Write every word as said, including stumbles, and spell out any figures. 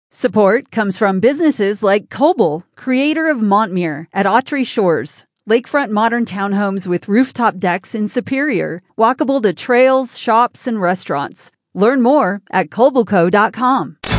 Support comes from businesses like Koble, creator of Montmere at Autry Shores, lakefront modern townhomes with rooftop decks in Superior, walkable to trails, shops, and restaurants. Learn more at Koble Co dot com.